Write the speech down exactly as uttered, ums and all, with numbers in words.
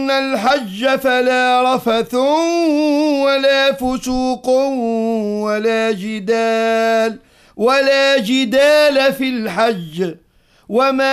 الحج فلا رفث ولا فسوق ولا جدال ولا جدال في الحج وما